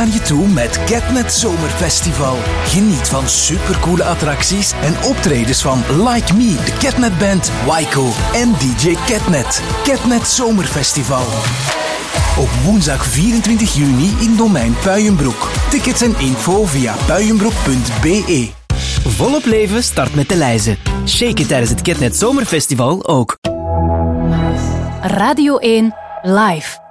naar je toe met Catnet Zomerfestival. Geniet van supercoole attracties en optredens van Like Me, de Catnet Band, Waiko en DJ Catnet. Catnet Zomerfestival. Op woensdag 24 juni in Domein Puijenbroek. Tickets en info via puijenbroek.be. Volop leven start met de lijzen. Shake it tijdens het Catnet Zomerfestival ook. Radio 1 Live.